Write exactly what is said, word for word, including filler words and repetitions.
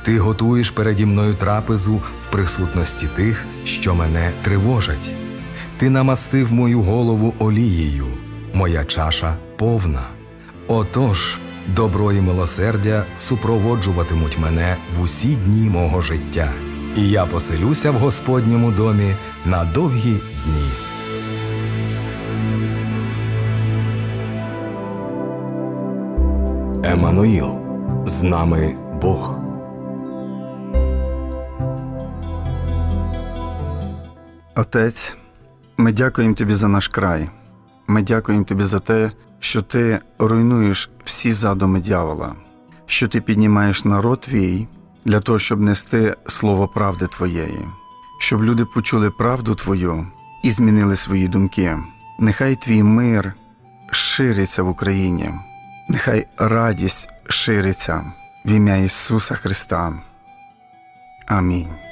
Ти готуєш переді мною трапезу в присутності тих, що мене тривожать. Ти намастив мою голову олією, моя чаша повна. Отож, добро і милосердя супроводжуватимуть мене в усі дні мого життя, і я поселюся в Господньому домі на довгі дні. Еммануїл, з нами Бог. Отець, ми дякуємо Тобі за наш край. Ми дякуємо Тобі за те, що Ти руйнуєш всі задуми дьявола, що Ти піднімаєш народ Твій для того, щоб нести слово правди Твоєї, щоб люди почули правду Твою і змінили свої думки. Нехай Твій мир шириться в Україні, нехай радість шириться в ім'я Ісуса Христа. Амінь.